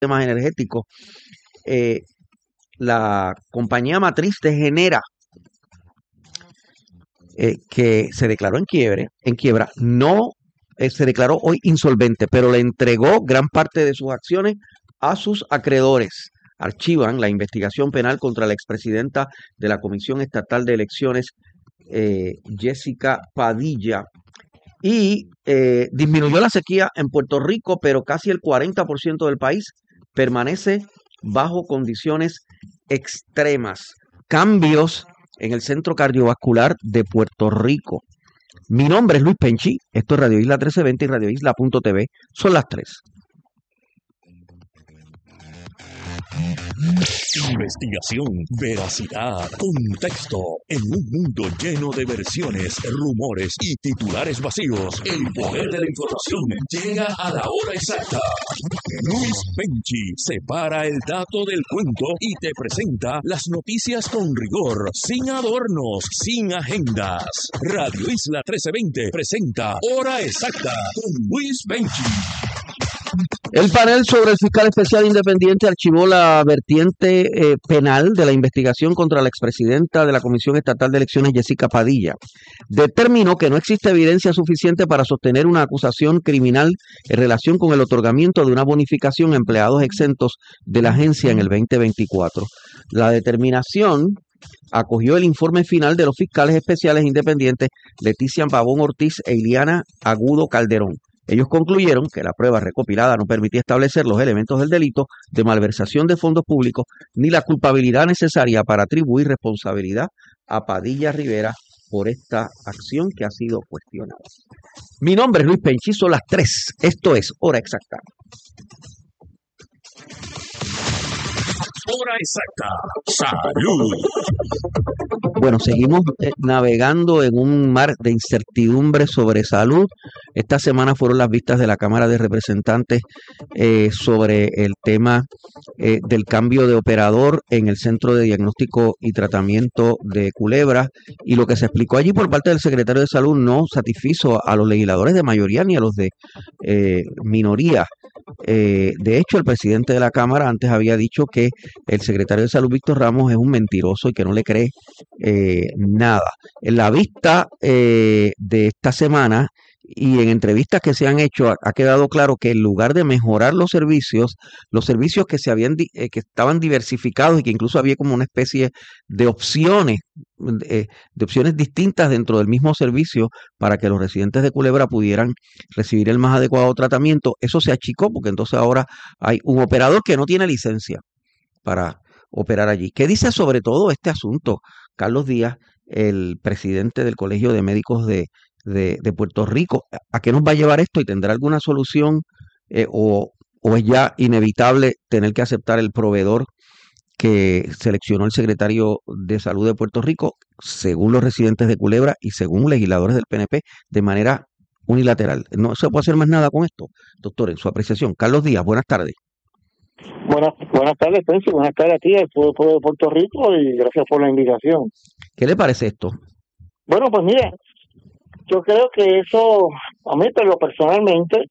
temas energéticos. Eh, la compañía matriz de Genera, que se declaró en quiebra, no se declaró hoy insolvente, pero le entregó gran parte de sus acciones a sus acreedores. Archivan la investigación penal contra la expresidenta de la Comisión Estatal de Elecciones, Jessica Padilla, y disminuyó la sequía en Puerto Rico, pero casi el 40% del país permanece bajo condiciones extremas. Cambios en el Centro Cardiovascular de Puerto Rico. Mi nombre es Luis Penchi, esto es Radio Isla 1320 y radioisla.tv. Son las 3. Investigación, veracidad, contexto. En un mundo lleno de versiones, rumores y titulares vacíos, el poder de la información llega a la hora exacta. Luis Penchi separa el dato del cuento y te presenta las noticias con rigor, sin adornos, sin agendas. Radio Isla 1320 presenta Hora Exacta con Luis Penchi. El panel sobre el fiscal especial independiente archivó la vertiente penal de la investigación contra la expresidenta de la Comisión Estatal de Elecciones, Jessica Padilla. Determinó que no existe evidencia suficiente para sostener una acusación criminal en relación con el otorgamiento de una bonificación a empleados exentos de la agencia en el 2024. La determinación acogió el informe final de los fiscales especiales independientes Leticia Pavón Ortiz e Iliana Agudo Calderón. Ellos concluyeron que la prueba recopilada no permitía establecer los elementos del delito de malversación de fondos públicos ni la culpabilidad necesaria para atribuir responsabilidad a Padilla Rivera por esta acción que ha sido cuestionada. Mi nombre es Luis Penchi, son las 3. Esto es Hora Exacta. Hora Exacta. Salud. Bueno, seguimos navegando en un mar de incertidumbre sobre salud. Esta semana fueron las vistas de la Cámara de Representantes sobre el tema del cambio de operador en el Centro de Diagnóstico y Tratamiento de Culebra, y lo que se explicó allí por parte del secretario de Salud no satisfizo a los legisladores de mayoría ni a los de minoría. De hecho, el presidente de la Cámara antes había dicho que el secretario de Salud, Víctor Ramos, es un mentiroso y que no le cree nada. En la vista de esta semana y en entrevistas que se han hecho, ha quedado claro que en lugar de mejorar los servicios que se habían que estaban diversificados y que incluso había como una especie de opciones distintas dentro del mismo servicio para que los residentes de Culebra pudieran recibir el más adecuado tratamiento, eso se achicó porque entonces ahora hay un operador que no tiene licencia para operar allí. ¿Qué dice sobre todo este asunto Carlos Díaz, el presidente del Colegio de Médicos de Puerto Rico? ¿A qué nos va a llevar esto y tendrá alguna solución o es ya inevitable tener que aceptar el proveedor que seleccionó el secretario de Salud de Puerto Rico, según los residentes de Culebra y según legisladores del PNP, de manera unilateral? No se puede hacer más nada con esto, doctor, en su apreciación. Carlos Díaz, buenas tardes. Buenas tardes, Pensi. Buenas tardes a ti, al pueblo de Puerto Rico, y gracias por la invitación. ¿Qué le parece esto? Bueno, pues mira, yo creo que eso, a mí, pero personalmente,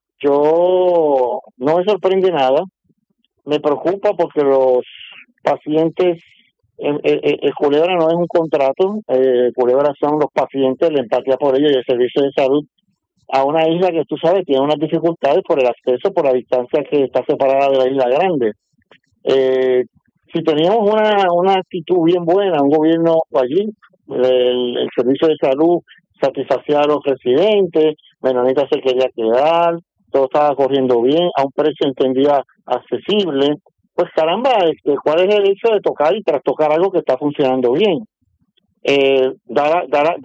yo no me sorprende nada. Me preocupa porque los pacientes, Culebra no es un contrato, Culebra son los pacientes, la empatía por ellos y el servicio de salud a una isla que tú sabes tiene unas dificultades por el acceso, por la distancia que está separada de la isla grande. Si teníamos una actitud bien buena, un gobierno allí, el servicio de salud satisfacía a los residentes, Menonita se quería quedar, todo estaba corriendo bien, a un precio entendía accesible, pues caramba, ¿cuál es el hecho de tocar y trastocar algo que está funcionando bien? Da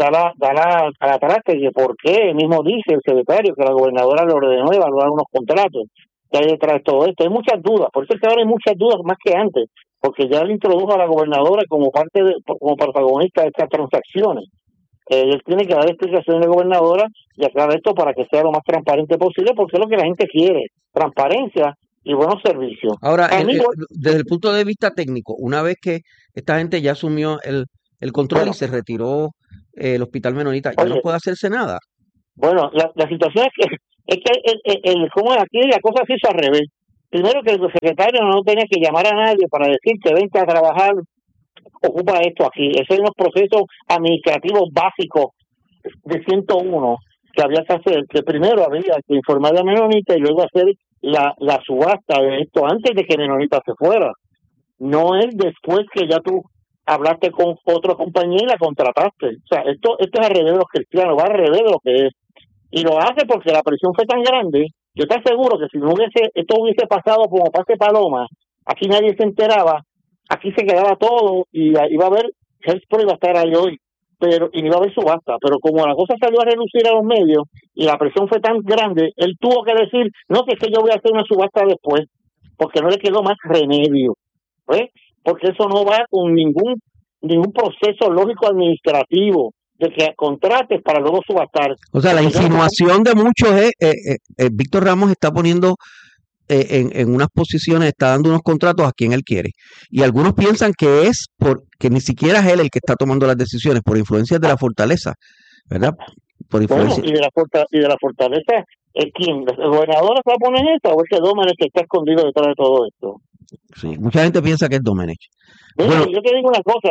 la traste que por qué, él mismo dice el secretario que la gobernadora le ordenó evaluar unos contratos que hay detrás de todo esto. Hay muchas dudas, por eso es que ahora hay muchas dudas más que antes, porque ya le introdujo a la gobernadora como protagonista de estas transacciones. Él tiene que dar explicaciones a la gobernadora y aclarar esto para que sea lo más transparente posible, porque es lo que la gente quiere, transparencia y buenos servicios. Ahora, desde el punto de vista técnico, una vez que esta gente ya asumió el control y se retiró el Hospital Menonita, ¿ya no puede hacerse nada? Bueno, la situación es que como aquí la cosa se hizo al revés. primero que el secretario no tenía que llamar a nadie para decir que vente a trabajar, ocupa esto aquí. Esos son los procesos administrativos básicos de 101 que había que hacer, que primero había que informar a Menonita y luego hacer la subasta de esto antes de que Menonita se fuera. No es después que ya tú hablaste con otra compañía y la contrataste. O sea, esto es al revés de los cristianos, va al revés de lo que es. Y lo hace porque la presión fue tan grande. Yo te aseguro que si no esto hubiese pasado como pase Paloma, aquí nadie se enteraba, aquí se quedaba todo y iba a haber, Hellsport iba a estar ahí hoy, y no iba a haber subasta. Pero como la cosa salió a reducir a los medios y la presión fue tan grande, él tuvo que decir, no, que es que yo voy a hacer una subasta después, porque no le quedó más remedio. ¿Ves? Porque eso no va con ningún proceso lógico administrativo de que contrates para luego subastar. O sea, la insinuación de muchos es, Víctor Ramos está poniendo en unas posiciones, está dando unos contratos a quien él quiere. Y algunos piensan que es porque ni siquiera es él el que está tomando las decisiones, por influencias de la fortaleza, ¿verdad? Por influencia. Bueno, y de la fortaleza, ¿quién? ¿El gobernador se va a poner esto o es que Domenech que está escondido detrás de todo esto? Sí, mucha gente piensa que es Domenech. Mira, Bueno, yo te digo una cosa,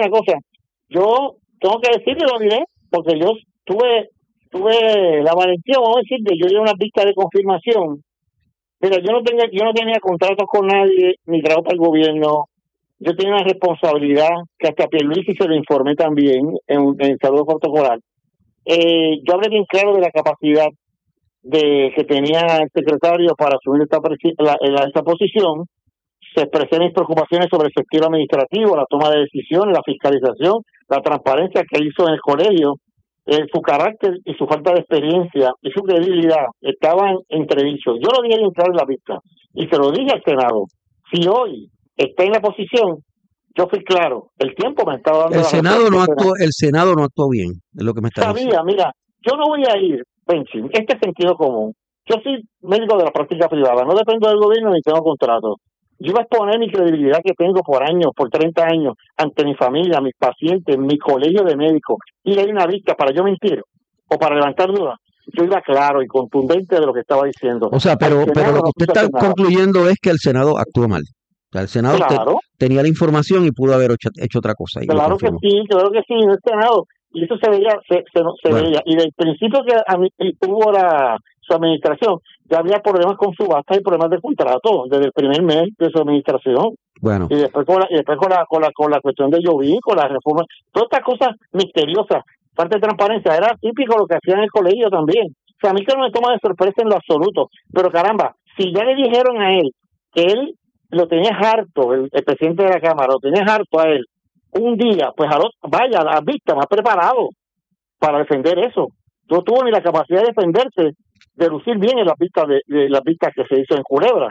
yo tengo que decirte, lo diré, porque yo tuve la valentía, vamos a decir, de yo ir a una vista de confirmación. Mira, yo no tenía contratos con nadie, ni trabajo para el gobierno. Yo tenía una responsabilidad que hasta Pierluisi se lo informé también en salud protocolar. Yo hablé bien claro de la capacidad que tenía el secretario para asumir esta posición. Se expresé mis preocupaciones sobre el sector administrativo, la toma de decisiones, la fiscalización, la transparencia que hizo en el colegio, su carácter y su falta de experiencia y su credibilidad estaban entredichos. Yo lo dije bien claro en la vista y se lo dije al Senado. Si hoy está en la posición, yo fui claro, el tiempo me estaba dando el Senado no actuó bien, es lo que me está diciendo. Mira, yo no voy a ir, Benchi, este es sentido común. Yo soy médico de la práctica privada, no dependo del gobierno ni tengo contrato. Yo iba a exponer mi credibilidad que tengo por años, por 30 años, ante mi familia, mis pacientes, mi colegio de médicos, y hay una vista para yo mentir o para levantar dudas. Yo iba claro y contundente de lo que estaba diciendo. O sea, pero lo que usted está concluyendo es que el Senado actuó mal. O sea, el Senado tenía la información y pudo haber hecho otra cosa. Claro que sí, en el Senado. Y eso se veía, se veía. Y del principio que tuvo su administración, ya había problemas con subastas y problemas de contrato desde el primer mes de su administración. Bueno. Y después con la cuestión de Jovín, con la reforma, todas estas cosas misteriosas, parte de transparencia, era típico lo que hacían en el colegio también. O sea, a mí que no me toma de sorpresa en lo absoluto, pero caramba, si ya le dijeron a él que él lo tenía harto, el presidente de la Cámara, lo tenía harto a él, un día, pues vaya a las vistas, más preparado para defender eso. No tuvo ni la capacidad de defenderse, de lucir bien en las vistas que se hizo en Culebra.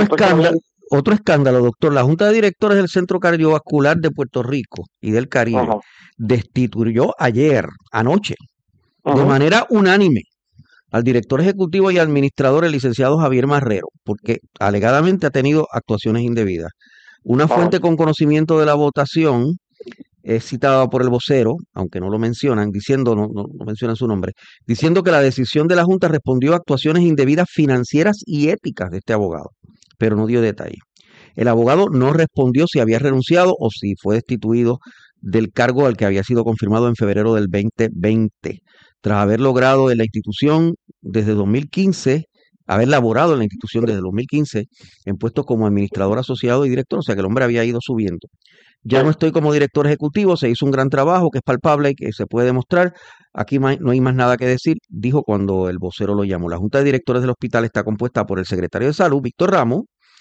Otro escándalo, doctor. La Junta de Directores del Centro Cardiovascular de Puerto Rico y del Caribe destituyó anoche, de manera unánime, al director ejecutivo y administrador, el licenciado Javier Marrero, porque alegadamente ha tenido actuaciones indebidas. Una fuente con conocimiento de la votación es citada por el vocero, aunque no lo mencionan, no mencionan su nombre, diciendo que la decisión de la Junta respondió a actuaciones indebidas financieras y éticas de este abogado, pero no dio detalle. El abogado no respondió si había renunciado o si fue destituido del cargo al que había sido confirmado en febrero del 2020, tras haber logrado en la institución desde 2015, haber laborado en la institución desde 2015 en puestos como administrador asociado y director, o sea que el hombre había ido subiendo. Ya no estoy como director ejecutivo, se hizo un gran trabajo que es palpable y que se puede demostrar. Aquí no hay más nada que decir, dijo cuando el vocero lo llamó. La Junta de Directores del hospital está compuesta por el secretario de Salud, Víctor Ramos,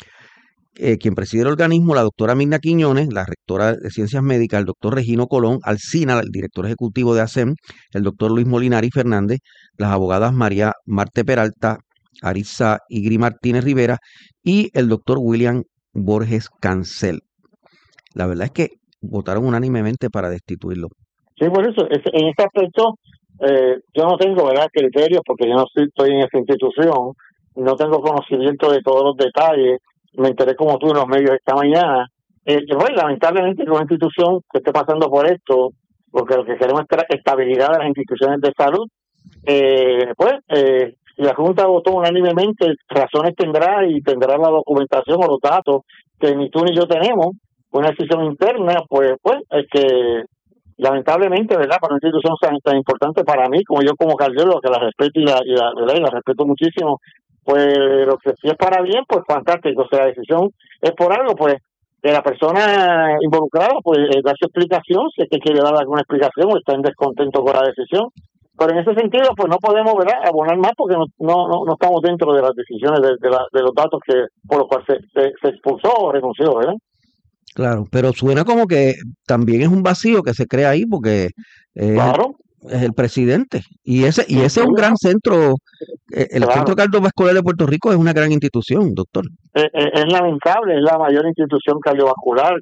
quien preside el organismo, la doctora Mirna Quiñones, la rectora de Ciencias Médicas, el doctor Regino Colón, Alcina, el director ejecutivo de ASEM, el doctor Luis Molinari Fernández, las abogadas María Marte Peralta, Arisa Igri Martínez Rivera y el doctor William Borges Cancel. La verdad es que votaron unánimemente para destituirlo. Sí, por eso, en este aspecto, yo no tengo, ¿verdad?, criterios, porque yo no estoy en esa institución, no tengo conocimiento de todos los detalles, me enteré como tú en los medios esta mañana. Pues, lamentablemente, que una institución que esté pasando por esto, porque lo que queremos es estabilidad de las instituciones de salud, y la Junta votó unánimemente, razones tendrá y tendrá la documentación o los datos que ni tú ni yo tenemos, una decisión interna, pues es que lamentablemente, ¿verdad? Para una institución tan importante para mí, como yo como cardiólogo, que la respeto ¿verdad? Y la respeto muchísimo, pues lo que sí es para bien, pues fantástico. O sea, la decisión es por algo, pues que la persona involucrada, pues da su explicación, si es que quiere dar alguna explicación o está en descontento con la decisión. Pero en ese sentido, pues no podemos, ¿verdad?, abonar más porque no estamos dentro de las decisiones de los datos que por los cuales se expulsó o renunció, ¿verdad? Claro, pero suena como que también es un vacío que se crea ahí porque es el, Claro, es el presidente. Y sí, ese es un gran centro. El Centro claro. Cardiovascular de Puerto Rico es una gran institución, doctor. Es lamentable, es la mayor institución cardiovascular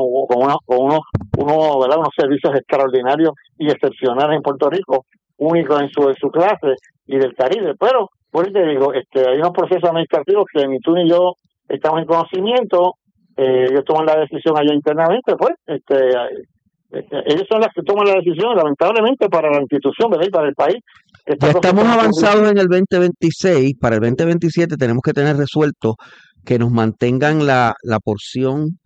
¿verdad? Unos servicios extraordinarios y excepcionales en Puerto Rico, únicos en su clase y del Caribe. Pero, por eso te digo, hay unos procesos administrativos que ni tú ni yo estamos en conocimiento. Ellos toman la decisión allá internamente, pues, ellos son las que toman la decisión, lamentablemente, para la institución, ¿verdad? Y para el país. Ya Estas cosas estamos están avanzados ocurriendo. en el 2026. Para el 2027 tenemos que tener resuelto que nos mantengan la porción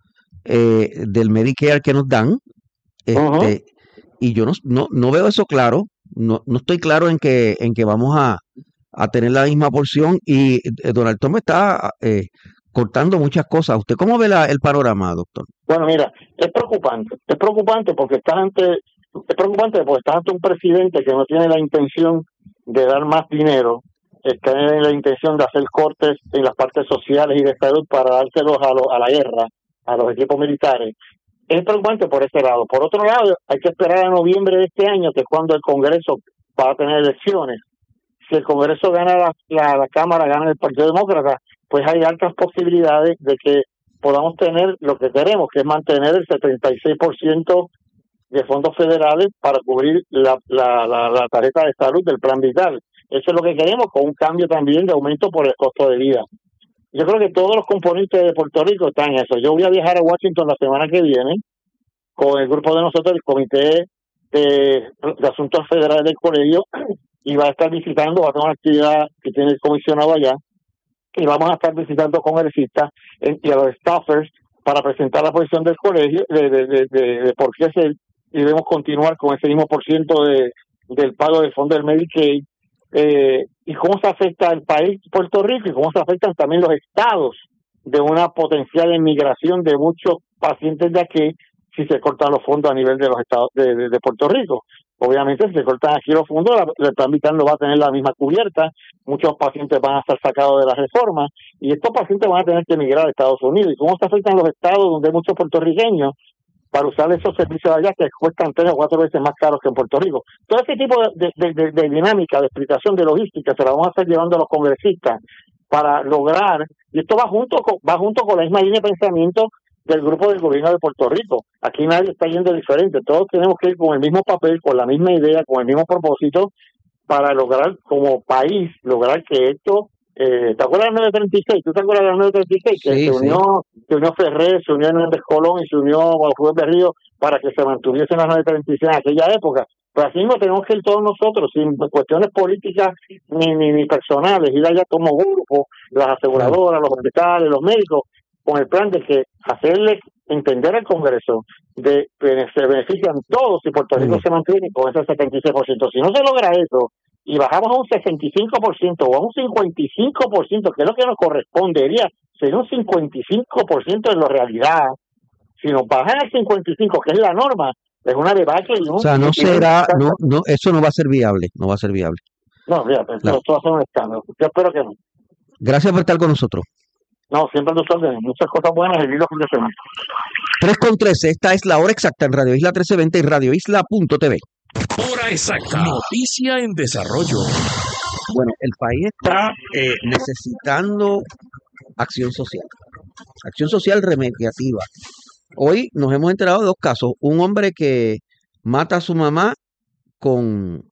del Medicare que nos dan. Ujú. Este, y yo no veo eso claro. No estoy claro en que vamos a tener la misma porción. Y Donald Trump está cortando muchas cosas. ¿Usted cómo ve el panorama, doctor? Bueno, mira, es preocupante porque es preocupante porque estás ante un presidente que no tiene la intención de dar más dinero, tiene la intención de hacer cortes en las partes sociales y de salud para dárselos a la guerra, a los equipos militares. Es preocupante por ese lado. Por otro lado, hay que esperar a noviembre de este año, que es cuando el Congreso va a tener elecciones. Si el Congreso gana la Cámara, gana el Partido Demócrata, pues hay altas posibilidades de que podamos tener lo que queremos, que es mantener el 76% de fondos federales para cubrir la tarjeta de salud del Plan Vital. Eso es lo que queremos, con un cambio también de aumento por el costo de vida. Yo creo que todos los componentes de Puerto Rico están en eso. Yo voy a viajar a Washington la semana que viene con el grupo de nosotros, el Comité de Asuntos Federales del Colegio, y va a estar visitando, va a tener una actividad que tiene el comisionado allá, y vamos a estar visitando congresistas y a los staffers para presentar la posición del colegio de por qué debemos continuar con ese mismo por ciento del pago del fondo del Medicaid, y cómo se afecta al país Puerto Rico y cómo se afectan también los estados de una potencial inmigración de muchos pacientes de aquí si se cortan los fondos a nivel de los estados de Puerto Rico. Obviamente, si se cortan aquí los fondos, el Plan Vital no va a tener la misma cubierta, muchos pacientes van a ser sacados de la reforma y estos pacientes van a tener que emigrar a Estados Unidos. ¿Y cómo se afectan los estados donde hay muchos puertorriqueños para usar esos servicios allá que cuestan 3 o 4 veces más caros que en Puerto Rico? Todo ese tipo de dinámica, de explicación, de logística, se la vamos a estar llevando a los congresistas para lograr, y esto va junto con la misma línea de pensamiento del grupo del gobierno de Puerto Rico. Aquí nadie está yendo diferente, todos tenemos que ir con el mismo papel, con la misma idea, con el mismo propósito, para lograr como país, lograr que esto, ¿te acuerdas del 936? ¿Tú te acuerdas del 936? Que Sí, sí. se unió Ferrer, se unió Hernández Colón y se unió Juan Berrío para que se mantuviesen las 936 en aquella época. Pero así mismo tenemos que ir todos nosotros, sin cuestiones políticas ni personales, ir allá como grupo, las Claro. aseguradoras, los hospitales, los médicos, con el plan de que hacerle entender al Congreso de que se benefician todos si Puerto Muy Rico bien. se mantiene con ese 76%. Si no se logra eso y bajamos a un 65% o a un 55%, que es lo que nos correspondería, sería un 55% de la realidad. Si nos bajan al 55%, que es la norma, es una debacle O sea, no y será, eso no va a ser viable, no va a ser viable. no, mira, Claro. esto va a ser un escándalo. Yo espero que no. Gracias por estar con nosotros. No, siempre tus órdenes, muchas cosas buenas y lindos fin de semana. 3:13, esta es la hora exacta en Radio Isla 1320 y radioisla.tv. Hora exacta. Noticia en desarrollo. Bueno, el país está necesitando acción social remediativa. Hoy nos hemos enterado de dos casos. Un hombre que mata a su mamá con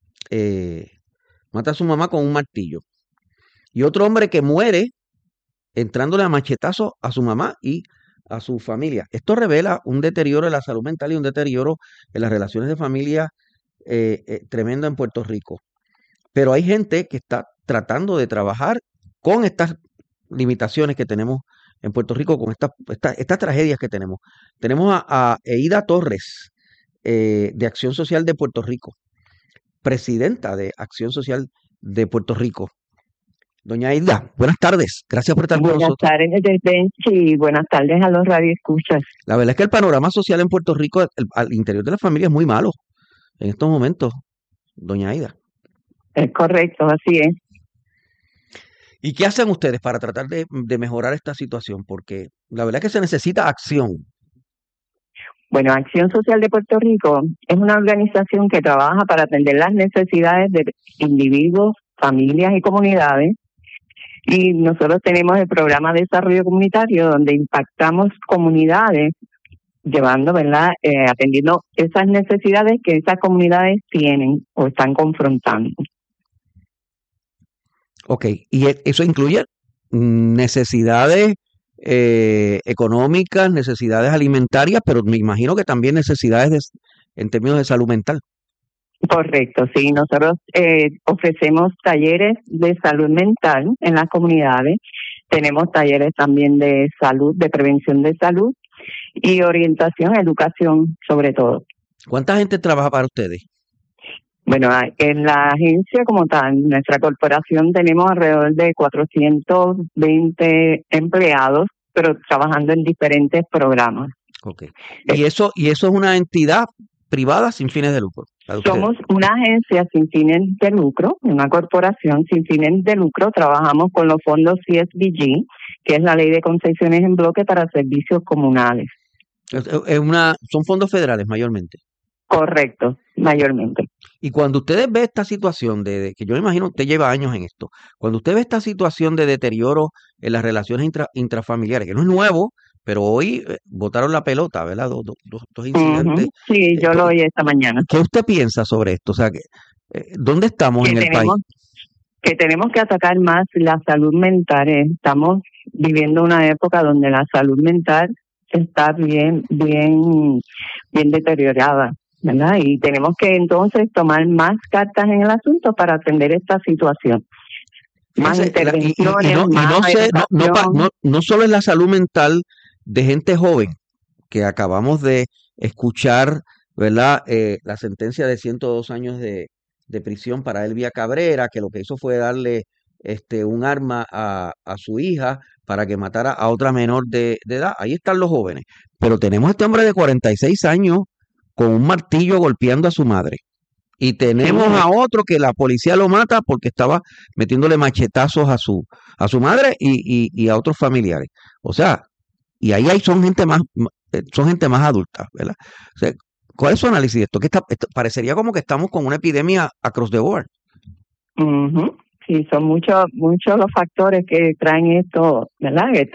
un martillo. Y otro hombre que muere entrándole a machetazos a su mamá y a su familia. Esto revela un deterioro de la salud mental y un deterioro en las relaciones de familia tremendo en Puerto Rico. Pero hay gente que está tratando de trabajar con estas limitaciones que tenemos en Puerto Rico, con estas tragedias que tenemos. Tenemos a Eida Torres, de Acción Social de Puerto Rico, presidenta de Acción Social de Puerto Rico. Doña Aida, buenas tardes. Gracias por estar con nosotros. Buenas tardes, Benchi, y buenas tardes a los radioescuchas. La verdad es que el panorama social en Puerto Rico, al interior de la familia, es muy malo en estos momentos, doña Aida. Es correcto, así es. ¿Y qué hacen ustedes para tratar de mejorar esta situación? Porque la verdad es que se necesita acción. Bueno, Acción Social de Puerto Rico es una organización que trabaja para atender las necesidades de individuos, familias y comunidades. Y nosotros tenemos el programa de desarrollo comunitario donde impactamos comunidades llevando, ¿verdad? Atendiendo esas necesidades que esas comunidades tienen o están confrontando. Ok, y eso incluye necesidades económicas, necesidades alimentarias, pero me imagino que también necesidades en términos de salud mental. Correcto, sí. Nosotros ofrecemos talleres de salud mental en las comunidades. Tenemos talleres también de salud, de prevención de salud y orientación, educación sobre todo. ¿Cuánta gente trabaja para ustedes? Bueno, en la agencia como tal, nuestra corporación tenemos alrededor de 420 empleados, pero trabajando en diferentes programas. Okay. ¿Y eso es una entidad privada sin fines de lucro? Somos una agencia sin fines de lucro, una corporación sin fines de lucro. Trabajamos con los fondos CSBG, que es la Ley de Concesiones en Bloque para Servicios Comunales. Son fondos federales mayormente. Correcto, mayormente. Y cuando ustedes ven esta situación que yo me imagino usted lleva años en esto, cuando usted ve esta situación de deterioro en las relaciones intrafamiliares, que no es nuevo, pero hoy botaron la pelota, ¿verdad? Dos incidentes. Sí, yo lo oí esta mañana. ¿Qué usted piensa sobre esto? O sea, ¿dónde estamos en el país? Que tenemos que atacar más la salud mental. Estamos viviendo una época donde la salud mental está bien deteriorada, ¿verdad? Y tenemos que entonces tomar más cartas en el asunto para atender esta situación. Más intervenciones, no solo es la salud mental de gente joven, que acabamos de escuchar, ¿verdad? La sentencia de 102 años de prisión para Elvia Cabrera, que lo que hizo fue darle un arma a su hija para que matara a otra menor de edad. Ahí están los jóvenes. Pero tenemos a este hombre de 46 años con un martillo golpeando a su madre. Y tenemos a otro que la policía lo mata porque estaba metiéndole machetazos a su madre y a otros familiares. O sea, y ahí son gente más adulta, ¿verdad? O sea, ¿cuál es su análisis de esto? Esto parecería como que estamos con una epidemia across the board. Sí, son muchos los factores que traen esto, ¿verdad? Que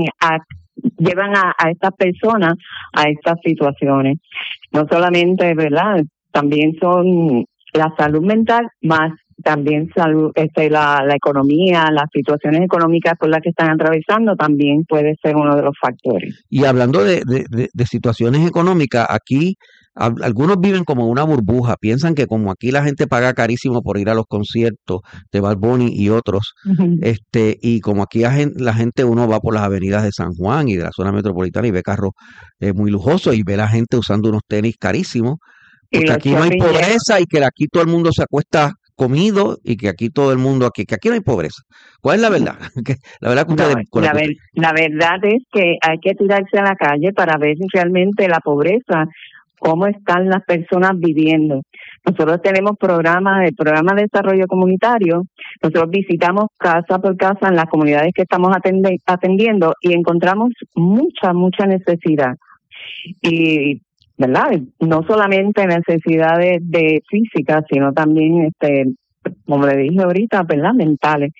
llevan a estas personas a estas situaciones. No solamente, ¿verdad? También son la salud mental, más también salud, la economía, las situaciones económicas por las que están atravesando también puede ser uno de los factores. Y hablando de situaciones económicas, aquí algunos viven como una burbuja, piensan que como aquí la gente paga carísimo por ir a los conciertos de Bad Bunny y otros, y como aquí la gente uno va por las avenidas de San Juan y de la zona metropolitana y ve carros muy lujosos y ve la gente usando unos tenis carísimos, porque aquí no hay pobreza y que aquí todo el mundo se acuesta comido y que aquí todo el mundo, que aquí no hay pobreza. ¿Cuál es la verdad? La verdad es que hay que tirarse a la calle para ver realmente la pobreza, cómo están las personas viviendo. Nosotros tenemos el programa de desarrollo comunitario. Nosotros visitamos casa por casa en las comunidades que estamos atendiendo y encontramos mucha necesidad. Y ¿verdad? No solamente necesidades de físicas, sino también, como le dije ahorita, ¿verdad? Mentales.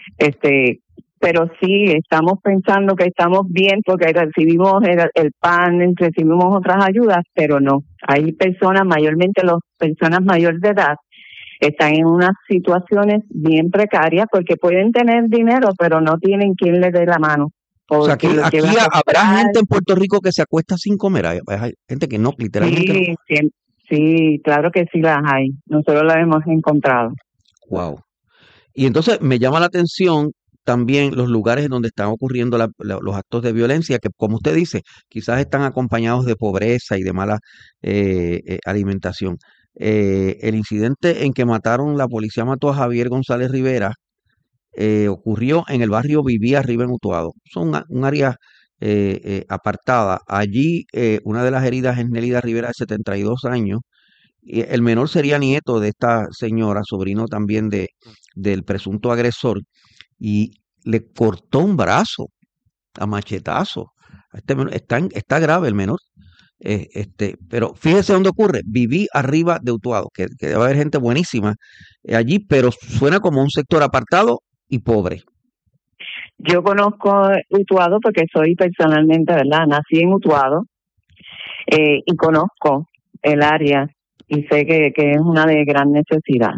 Pero sí, estamos pensando que estamos bien porque recibimos el PAN, recibimos otras ayudas, pero no. Hay personas, mayormente las personas mayores de edad, están en unas situaciones bien precarias porque pueden tener dinero, pero no tienen quien les dé la mano. O sea, aquí habrá gente en Puerto Rico que se acuesta sin comer. Hay gente que no, literalmente. Sí, claro que sí las hay. Nosotros las hemos encontrado. Wow. Y entonces me llama la atención también los lugares en donde están ocurriendo los actos de violencia, que como usted dice, quizás están acompañados de pobreza y de mala alimentación. El incidente en que la policía mató a Javier González Rivera, ocurrió en el barrio Vivía Arriba en Utuado. Son un área apartada. Allí una de las heridas es Nélida Rivera, de 72 años. Y el menor sería nieto de esta señora, sobrino también del presunto agresor, y le cortó un brazo a machetazo. Está grave el menor. Pero fíjese dónde ocurre. Viví Arriba de Utuado, que debe haber gente buenísima allí, pero suena como un sector apartado y pobre. Yo conozco Utuado porque soy personalmente, ¿verdad? Nací en Utuado y conozco el área y sé que es una de gran necesidad.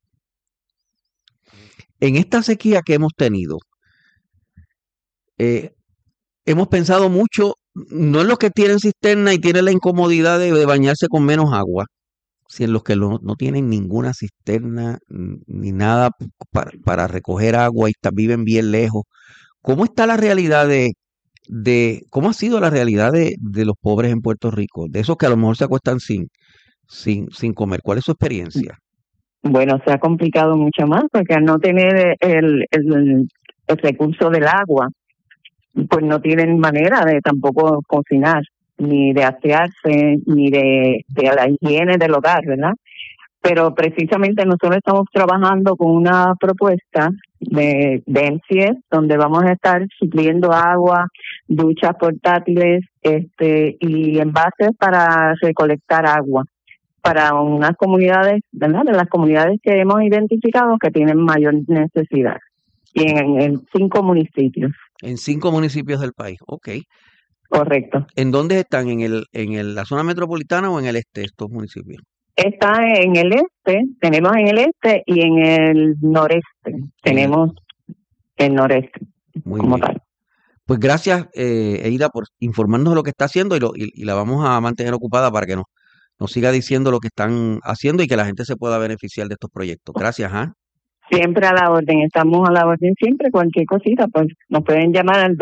En esta sequía que hemos tenido, hemos pensado mucho, no en los que tienen cisterna y tienen la incomodidad de bañarse con menos agua, sino en los que no tienen ninguna cisterna ni nada para recoger agua y viven bien lejos. ¿Cómo está la realidad cómo ha sido la realidad de los pobres en Puerto Rico? De esos que a lo mejor se acuestan sin comer. ¿Cuál es su experiencia? Bueno, se ha complicado mucho más porque al no tener el recurso del agua, pues no tienen manera de tampoco cocinar, ni de asearse, ni de la higiene del hogar, ¿verdad? Pero precisamente nosotros estamos trabajando con una propuesta de MCS, donde vamos a estar supliendo agua, duchas portátiles y envases para recolectar agua para unas comunidades, ¿verdad? De las comunidades que hemos identificado que tienen mayor necesidad. Y en 5 municipios. En 5 municipios del país, ok. Correcto. ¿En dónde están? ¿En la zona metropolitana o en el este estos municipios? Está en el este, tenemos en el este y en el noreste. Tenemos el noreste. Muy como bien. Tal. Pues gracias, Eida, por informarnos de lo que está haciendo y la vamos a mantener ocupada para que nos siga diciendo lo que están haciendo y que la gente se pueda beneficiar de estos proyectos. Gracias, ¿ah? Siempre a la orden, estamos a la orden siempre, cualquier cosita, pues nos pueden llamar al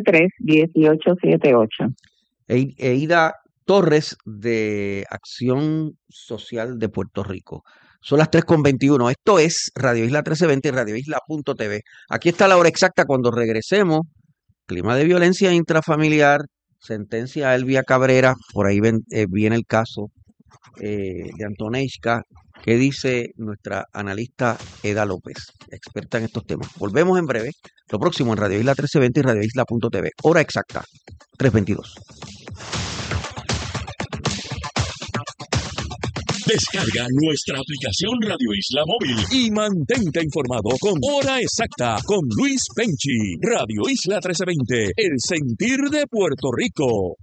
273-1878. Eida Torres, de Acción Social de Puerto Rico. Son las 3:21. Esto es Radio Isla 1320 y radioisla.tv. Aquí está la hora exacta cuando regresemos. Clima de violencia intrafamiliar, sentencia a Elvia Cabrera, por ahí viene el caso de Antoneishka. ¿Qué dice nuestra analista Eda López, experta en estos temas? Volvemos en breve. Lo próximo en Radio Isla 1320 y radioisla.tv. Hora exacta, 3:22. Descarga nuestra aplicación Radio Isla Móvil y mantente informado con Hora Exacta con Luis Penchi. Radio Isla 1320, el sentir de Puerto Rico.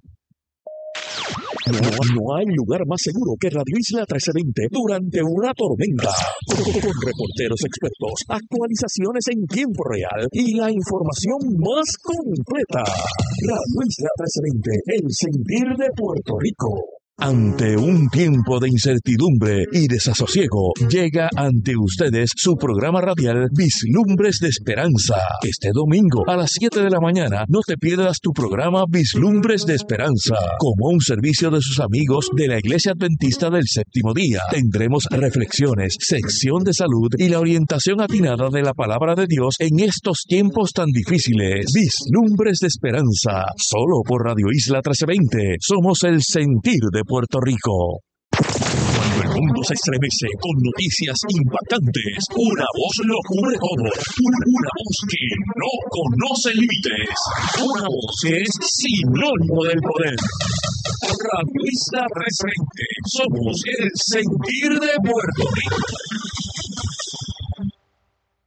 No hay lugar más seguro que Radio Isla 1320 durante una tormenta. Con reporteros expertos, actualizaciones en tiempo real y la información más completa. Radio Isla 1320, el sentir de Puerto Rico. Ante un tiempo de incertidumbre y desasosiego, llega ante ustedes su programa radial Vislumbres de Esperanza. Este domingo a las 7 de la mañana no te pierdas tu programa Vislumbres de Esperanza. Como un servicio de sus amigos de la Iglesia Adventista del Séptimo Día, tendremos reflexiones, sección de salud y la orientación atinada de la Palabra de Dios en estos tiempos tan difíciles. Vislumbres de Esperanza, solo por Radio Isla 1320. Somos el sentir de Puerto Rico. Cuando el mundo se estremece con noticias impactantes, una voz lo cubre todo. Una voz que no conoce límites. Una voz que es sinónimo del poder. Radio Isla 1320. Somos el sentir de Puerto Rico.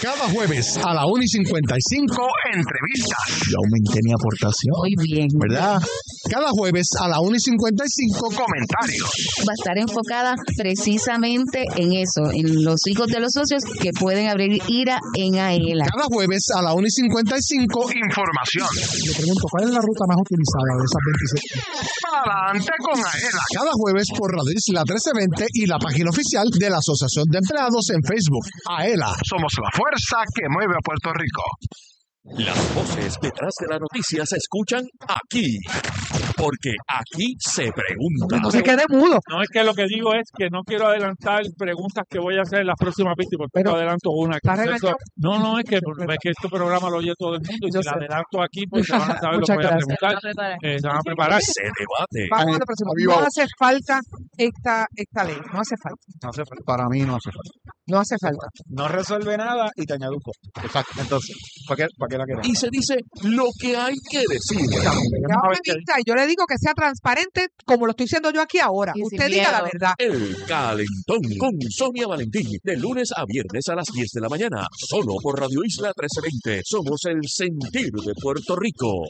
Cada jueves a la 1:55, entrevistas. Yo aumenté mi aportación. Muy bien. ¿Verdad? Cada jueves a la 1:55, comentarios. Va a estar enfocada precisamente en eso, en los hijos de los socios que pueden abrir IRA en AELA. Cada jueves a la 1:55, información. Le pregunto, ¿cuál es la ruta más utilizada de esas 26? Adelante con AELA. Cada jueves por Radio Isla 1320 y la página oficial de la Asociación de Empleados en Facebook. AELA, somos la fuerza que mueve a Puerto Rico. Las voces detrás de la noticia se escuchan aquí, porque aquí se pregunta. No se quede mudo. No, es que lo que digo es que no quiero adelantar preguntas que voy a hacer en las próximas víctimas, porque adelanto una. No, es que este programa lo oye todo el mundo y si la adelanto aquí, pues se van a saber lo que voy a preguntar. Se van a preparar. Se debate. Vamos a la próxima. No hace falta esta ley. No hace falta. No hace falta. Para mí no hace falta. No hace falta. No resuelve nada y te añado un costo. Exacto. Entonces, ¿para qué la queremos? Y se dice lo que hay que decir. Yo le digo que sea transparente como lo estoy diciendo yo aquí ahora. Y usted diga la verdad. El Calentón con Sonia Valentín, de lunes a viernes a las 10 de la mañana, solo por Radio Isla 1320. Somos el sentir de Puerto Rico.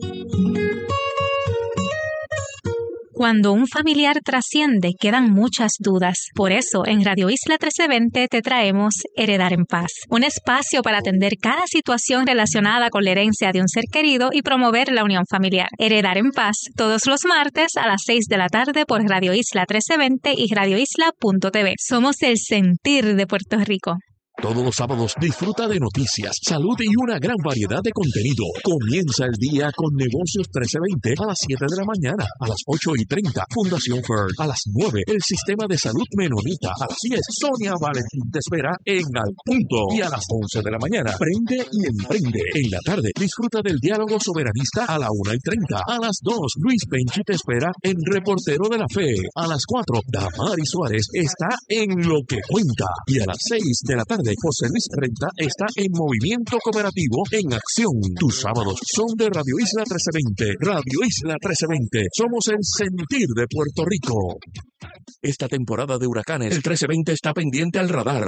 Cuando un familiar trasciende, quedan muchas dudas. Por eso, en Radio Isla 1320 te traemos Heredar en Paz, un espacio para atender cada situación relacionada con la herencia de un ser querido y promover la unión familiar. Heredar en Paz, todos los martes a las 6 de la tarde por Radio Isla 1320 y radioisla.tv. Somos el sentir de Puerto Rico. Todos los sábados disfruta de noticias, salud y una gran variedad de contenido. Comienza el día con Negocios 1320 a las 7 de la mañana, a las 8:30, Fundación Fern, a las 9, el Sistema de Salud Menonita, a las 10, Sonia Valentín te espera en Al Punto, y a las 11 de la mañana, Prende y Emprende. En la tarde, disfruta del diálogo soberanista a la 1:30, a las 2, Luis Penchi te espera en Reportero de la Fe, a las 4, Damari Suárez está en Lo que Cuenta, y a las 6 de la tarde, José Luis Renta está en Movimiento Cooperativo en Acción. Tus sábados son de Radio Isla 1320. Radio Isla 1320. Somos el sentir de Puerto Rico. Esta temporada de huracanes, el 1320 está pendiente al radar.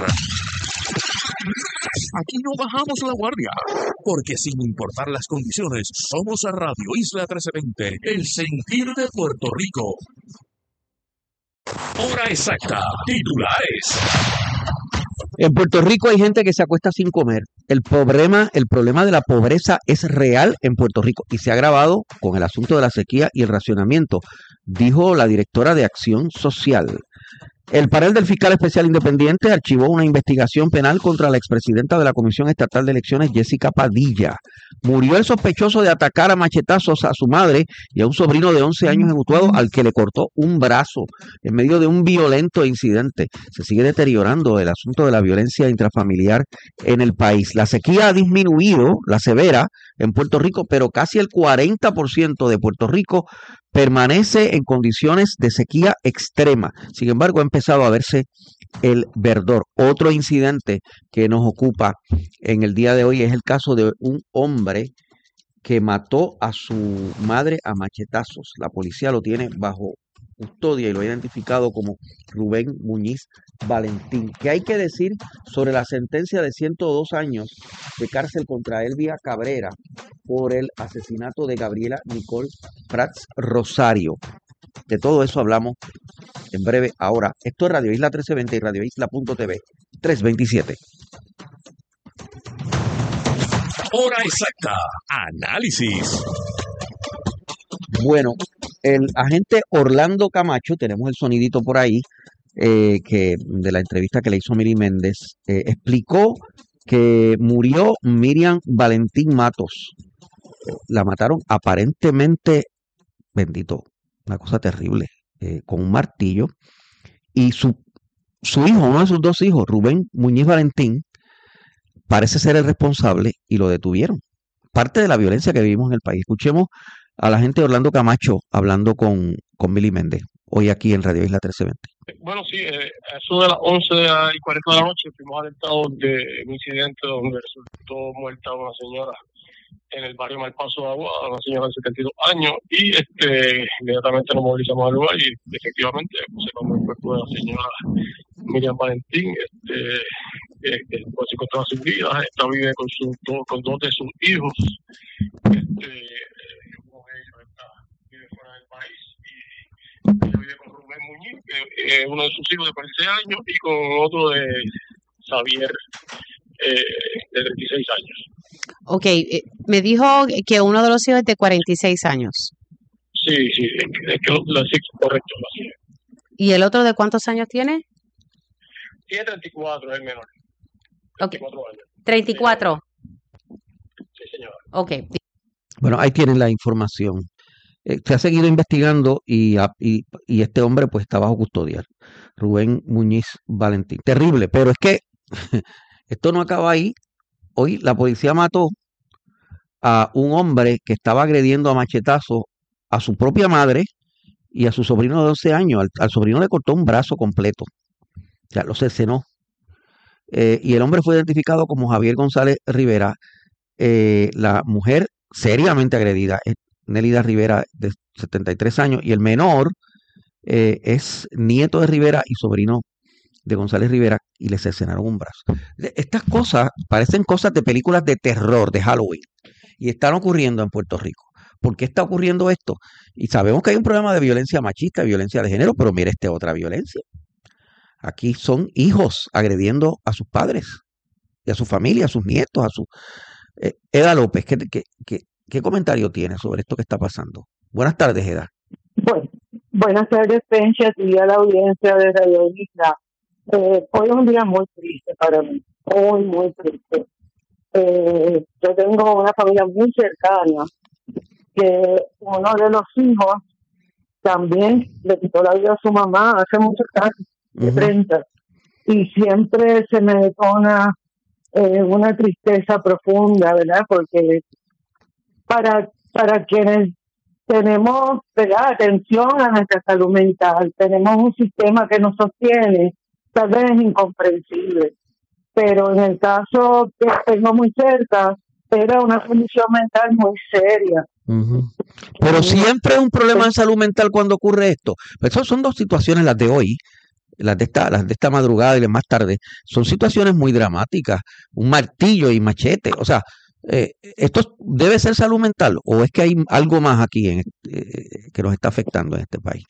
Aquí no bajamos la guardia, porque sin importar las condiciones, somos a Radio Isla 1320, el sentir de Puerto Rico. Hora exacta, titulares. En Puerto Rico hay gente que se acuesta sin comer. El problema de la pobreza es real en Puerto Rico y se ha agravado con el asunto de la sequía y el racionamiento, dijo la directora de Acción Social. El panel del fiscal especial independiente archivó una investigación penal contra la expresidenta de la Comisión Estatal de Elecciones, Jessica Padilla. Murió el sospechoso de atacar a machetazos a su madre y a un sobrino de 11 años en Utuado al que le cortó un brazo en medio de un violento incidente. Se sigue deteriorando el asunto de la violencia intrafamiliar en el país. La sequía ha disminuido, la severa, en Puerto Rico, pero casi el 40% de Puerto Rico permanece en condiciones de sequía extrema. Sin embargo, ha empezado a verse el verdor. Otro incidente que nos ocupa en el día de hoy es el caso de un hombre que mató a su madre a machetazos. La policía lo tiene bajo custodia y lo ha identificado como Rubén Muñiz Valentín. ¿Qué hay que decir sobre la sentencia de 102 años de cárcel contra Elvia Cabrera por el asesinato de Gabriela Nicole Prats Rosario? De todo eso hablamos en breve ahora. Esto es Radio Isla 1320 y radioisla.tv 327. Hora exacta. Análisis. Bueno, el agente Orlando Camacho, tenemos el sonidito por ahí, que de la entrevista que le hizo Miri Méndez, explicó que murió Miriam Valentín Matos. La mataron aparentemente, bendito, una cosa terrible, con un martillo. Y su hijo, uno de sus dos hijos, Rubén Muñiz Valentín, parece ser el responsable y lo detuvieron. Parte de la violencia que vivimos en el país. Escuchemos a la gente de Orlando Camacho hablando con Mili Méndez, hoy aquí en Radio Isla 1320. Bueno, sí, eso de las 11:40 de la noche fuimos alertados de un incidente donde resultó muerta una señora en el barrio Malpaso de Agua, una señora de 72 años, y inmediatamente nos movilizamos al lugar y efectivamente observamos el cuerpo de la señora Miriam Valentín, pues se encontraba sin vida. Esta vive con dos de sus hijos. Uno de ellos vive fuera del país y ella vive con Rubén Muñiz, uno de sus hijos de 46 años, y con otro de Xavier, de 36 años. Ok, me dijo que uno de los hijos es de 46 años. Sí, es que sí, correcto. Así es. ¿Y el otro de cuántos años tiene? Tiene 34, es el menor. 34 años. 34. Sí, señora. Ok. Bueno, ahí tienen la información. Se ha seguido investigando y este hombre pues está bajo custodia. Rubén Muñiz Valentín. Terrible, pero es que esto no acaba ahí. Hoy la policía mató a un hombre que estaba agrediendo a machetazos a su propia madre y a su sobrino de 11 años. Al sobrino le cortó un brazo completo. O sea, lo cercenó. Y el hombre fue identificado como Javier González Rivera. La mujer seriamente agredida es Nélida Rivera, de 73 años, y el menor es nieto de Rivera y sobrino de González Rivera, y le cercenaron un brazo. Estas cosas parecen cosas de películas de terror, de Halloween, y están ocurriendo en Puerto Rico. ¿Por qué está ocurriendo esto? Y sabemos que hay un problema de violencia machista, violencia de género, pero mire otra violencia. Aquí son hijos agrediendo a sus padres y a su familia, a sus nietos, a su... Eda López, ¿qué comentario tiene sobre esto que está pasando? Buenas tardes, Eda. Bueno, buenas tardes, Pencha, y a la audiencia de Radio Isla. Hoy es un día muy triste para mí, muy triste. Yo tengo una familia muy cercana que uno de los hijos también le quitó la vida a su mamá hace muchos años, de 30, y siempre se me detona una tristeza profunda, ¿verdad? Porque para quienes tenemos, ¿verdad?, atención a nuestra salud mental, tenemos un sistema que nos sostiene, tal vez es incomprensible, pero en el caso que tengo muy cerca, era una condición mental muy seria. Pero siempre es un problema de salud mental cuando ocurre esto. Pero son dos situaciones, las de hoy, las de esta madrugada y las más tarde, son situaciones muy dramáticas, un martillo y machete, o sea, ¿esto debe ser salud mental o es que hay algo más aquí que nos está afectando en este país?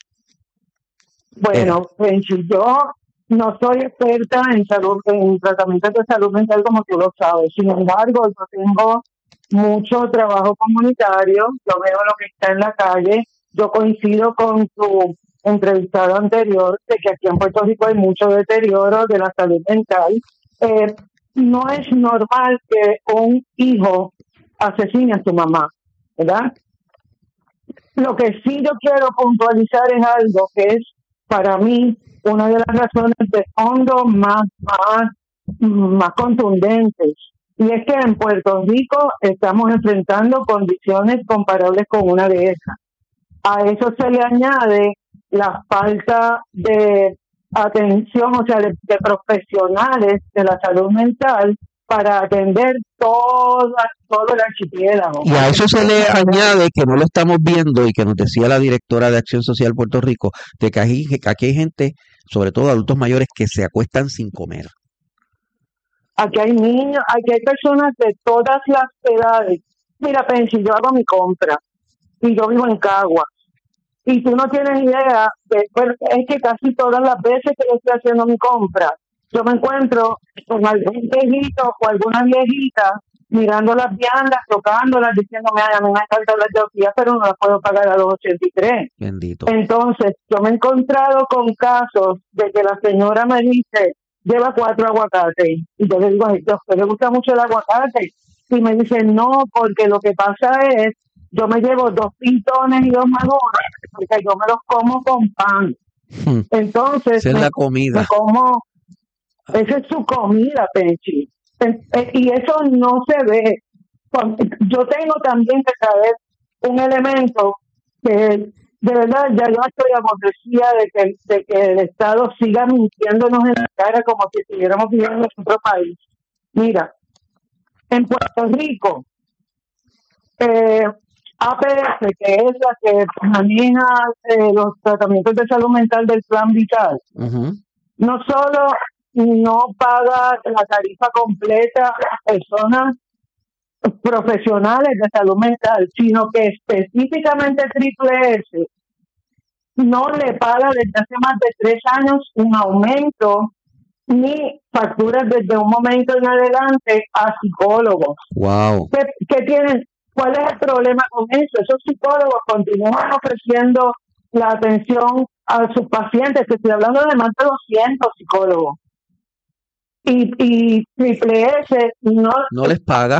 Bueno, yo no soy experta en tratamientos de salud mental como tú lo sabes, sin embargo, yo tengo mucho trabajo comunitario, yo veo lo que está en la calle, yo coincido con tu entrevistado anterior de que aquí en Puerto Rico hay mucho deterioro de la salud mental. No es normal que un hijo asesine a su mamá, ¿verdad? Lo que sí yo quiero puntualizar es algo que es para mí una de las razones de fondo más contundentes, y es que en Puerto Rico estamos enfrentando condiciones comparables con una de esas. A eso se le añade la falta de atención, o sea, de profesionales de la salud mental para atender todo el archipiélago. Y a eso se le añade que no lo estamos viendo y que nos decía la directora de Acción Social Puerto Rico, de que aquí hay gente, sobre todo adultos mayores, que se acuestan sin comer. Aquí hay niños, aquí hay personas de todas las edades. Mira, Pensi, yo hago mi compra y yo vivo en Caguas. Y tú no tienes idea, es que casi todas las veces que yo estoy haciendo mi compra, yo me encuentro con algún viejito o alguna viejita mirando las viandas, tocándolas, diciéndome, a mí me encantan las tortillas, pero no las puedo pagar a los 83. Bendito. Entonces, yo me he encontrado con casos de que la señora me dice, lleva 4 aguacates. Y yo le digo, a usted le gusta mucho el aguacate. Y me dice, no, porque lo que pasa es, yo me llevo 2 pintones y 2 maduras, porque yo me los como con pan. Entonces, esa es la comida. Me como, esa es su comida, Penchi. Y eso no se ve. Yo tengo también que saber un elemento que, de verdad, ya yo estoy aborrecida de que el Estado siga mintiéndonos en la cara como si estuviéramos viviendo en otro país. Mira, en Puerto Rico, APS, que es la que maneja los tratamientos de salud mental del Plan Vital, no solo no paga la tarifa completa a personas profesionales de salud mental, sino que específicamente Triple S no le paga desde hace más de 3 años un aumento ni facturas desde un momento en adelante a psicólogos. Wow. ¿Qué tienen? ¿Cuál es el problema con eso? Esos psicólogos continúan ofreciendo la atención a sus pacientes, que estoy hablando de más de 200 psicólogos. Y Triple S no les paga.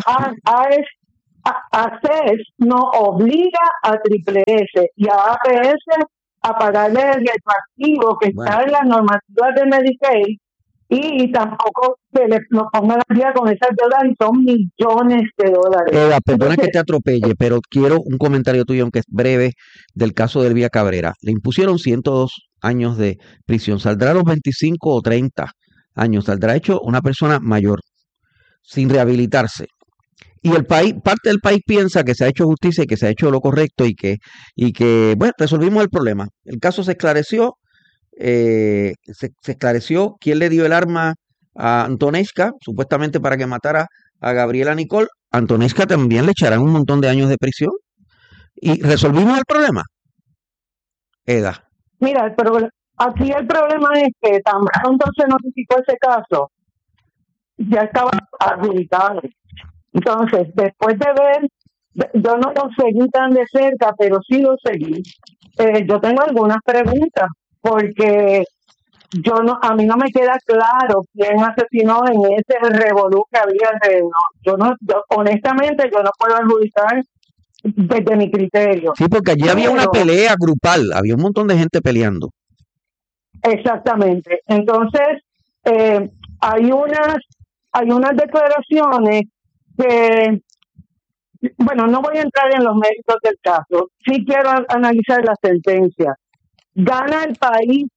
ACES no obliga a Triple S y a APS a pagarle el retroactivo que está en las normativas de Medicaid, y tampoco se le pongan al día con esas deudas, y son millones de dólares. Eva, perdona que te atropelle, pero quiero un comentario tuyo, aunque es breve, del caso de Elvia Cabrera. Le impusieron 102 años de prisión. ¿Saldrá a los 25 o 30 años? ¿Saldrá hecho una persona mayor, sin rehabilitarse? Y el país, parte del país piensa que se ha hecho justicia y que se ha hecho lo correcto y que bueno, resolvimos el problema. El caso se esclareció. Se esclareció quién le dio el arma a Antonesca, supuestamente para que matara a Gabriela Nicole. Antonesca también le echarán un montón de años de prisión y resolvimos el problema. Eda. Mira, aquí el problema es que tan pronto se notificó ese caso, ya estaba adjudicado. Entonces, después de ver, yo no lo seguí tan de cerca, pero sí lo seguí. Yo tengo algunas preguntas, porque a mí no me queda claro quién asesinó en ese revolú que había alrededor. Honestamente, yo no puedo adjudicar desde mi criterio. Sí, porque allí había una pelea grupal, había un montón de gente peleando. Exactamente. Entonces, hay unas declaraciones que, bueno, no voy a entrar en los méritos del caso. Sí quiero analizar la sentencia. Gana el país